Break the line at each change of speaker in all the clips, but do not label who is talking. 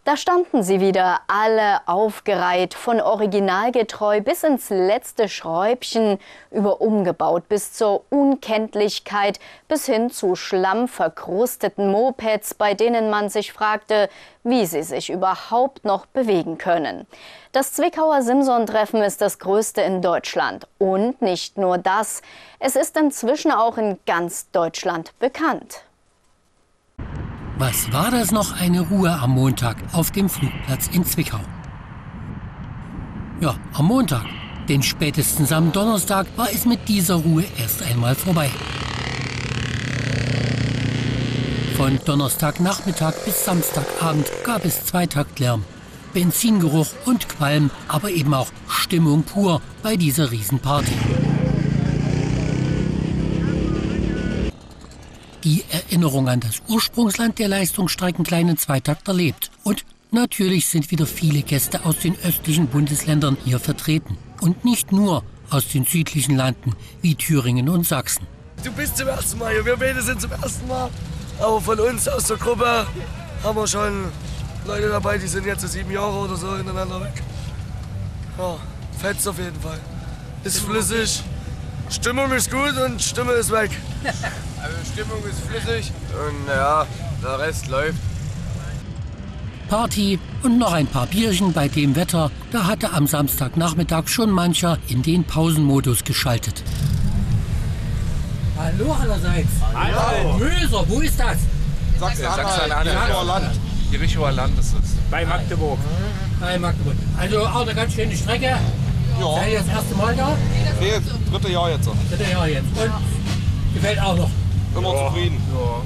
Da standen sie wieder, alle aufgereiht, von originalgetreu bis ins letzte Schräubchen, über umgebaut bis zur Unkenntlichkeit, bis hin zu schlammverkrusteten Mopeds, bei denen man sich fragte, wie sie sich überhaupt noch bewegen können. Das Zwickauer Simson-Treffen ist das größte in Deutschland. Und nicht nur das, es ist inzwischen auch in ganz Deutschland bekannt.
Was war das noch eine Ruhe am Montag auf dem Flugplatz in Zwickau? Ja, am Montag, denn spätestens am Donnerstag war es mit dieser Ruhe erst einmal vorbei. Von Donnerstagnachmittag bis Samstagabend gab es Zweitaktlärm, Benzingeruch und Qualm, aber eben auch Stimmung pur bei dieser Riesenparty. Die Erinnerung an das Ursprungsland der Leistungsstrecken kleinen Zweitakter lebt. Und natürlich sind wieder viele Gäste aus den östlichen Bundesländern hier vertreten. Und nicht nur aus den südlichen Landen wie Thüringen und Sachsen.
Du bist zum ersten Mal hier, wir beide sind zum ersten Mal. Aber von uns aus der Gruppe haben wir schon Leute dabei, die sind jetzt so 7 Jahre oder so hintereinander weg. Ja, fetzt auf jeden Fall. Ist flüssig, Stimmung ist gut und Stimme ist weg.
Also Stimmung ist flüssig und ja, der Rest läuft.
Party und noch ein paar Bierchen bei dem Wetter, da hatte am Samstagnachmittag schon mancher in den Pausenmodus geschaltet. Hallo allerseits.
Hallo.
Möser, wo ist das?
Sachsen-Anhalt. Jerichoer Land ist es. Bei Magdeburg.
Bei Magdeburg. Also auch eine ganz schöne Strecke. Ja. Seid ihr das erste Mal da?
Nee, dritte Jahr jetzt.
Dritte Jahr jetzt. Und gefällt auch noch.
Immer zufrieden. Ja.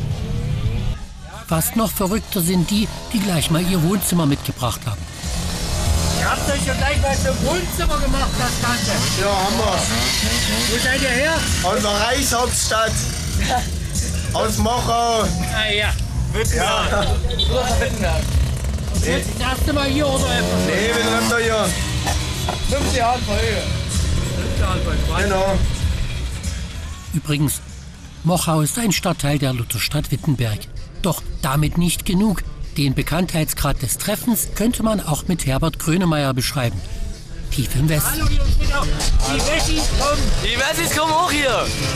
Fast noch verrückter sind die, die gleich mal ihr Wohnzimmer mitgebracht haben.
Ihr habt euch ja gleich mal zum Wohnzimmer gemacht, das Ganze.
Ja, haben wir.
Wo seid ihr her?
Aus der Reichshauptstadt. Aus Mochau.
Ah ja.
Ja.
Wittenberg.
Das erste Mal hier oder etwas?
Nee, wir sind doch hier.
5 Jahre Folge.
Genau.
Übrigens, Mochau ist ein Stadtteil der Lutherstadt Wittenberg. Doch damit nicht genug. Den Bekanntheitsgrad des Treffens könnte man auch mit Herbert Grönemeyer beschreiben. Tief im Westen.
Hallo, hier steht auch. Die Wessis kommen.
Die Wessis kommen auch hier.